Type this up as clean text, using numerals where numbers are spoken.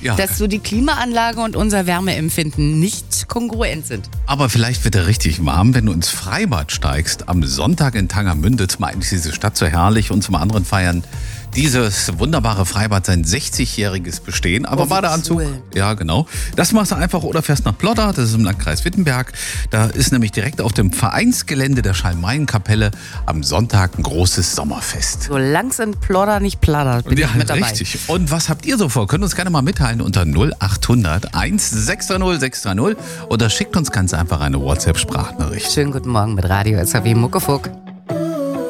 dass so die Klimaanlage und unser Wärmeempfinden nicht kongruent sind. Aber vielleicht wird er richtig warm, wenn du ins Freibad steigst. Am Sonntag in Tangermünde, zum einen ist diese Stadt so herrlich und zum anderen feiern dieses wunderbare Freibad sein 60-jähriges Bestehen. Aber Badeanzug, ja genau. Das machst du einfach oder fährst nach Plodder, das ist im Landkreis Wittenberg. Da ist nämlich direkt auf dem Vereinsgelände der Schalmeienkapelle am Sonntag ein großes Sommerfest. Solange es in Plodder nicht plattert, bin ich mit dabei. Richtig. Und was habt ihr so vor? Könnt ihr uns gerne mal mitteilen unter 0800 1630 630 oder schickt uns ganz einfach eine WhatsApp-Sprachnachricht. Schönen guten Morgen mit Radio SAW Muckefuck.